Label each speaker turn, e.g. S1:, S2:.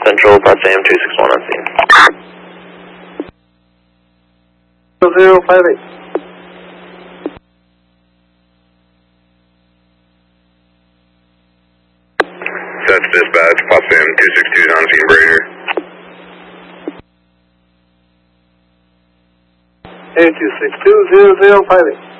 S1: Central, Potsdam 261 on scene.
S2: 058.
S3: That's dispatch, Potsdam 262 on scene, Brainer.
S2: 8262 0058.